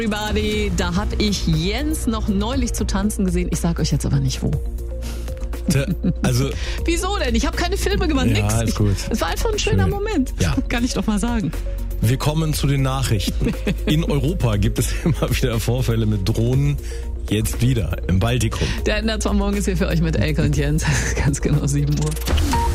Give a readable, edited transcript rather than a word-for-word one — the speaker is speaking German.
Everybody, da habe ich Jens noch neulich zu tanzen gesehen. Ich sage euch jetzt aber nicht wo. Also, wieso denn? Ich habe keine Filme gemacht, ja, nix. Ist gut. Es war einfach ein schöner Moment. Ja. Kann ich doch mal sagen. Wir kommen zu den Nachrichten. In Europa gibt es immer wieder Vorfälle mit Drohnen. Jetzt wieder im Baltikum. Der Ender zwar morgen ist hier für euch mit Elke und Jens. Ganz genau 7 Uhr.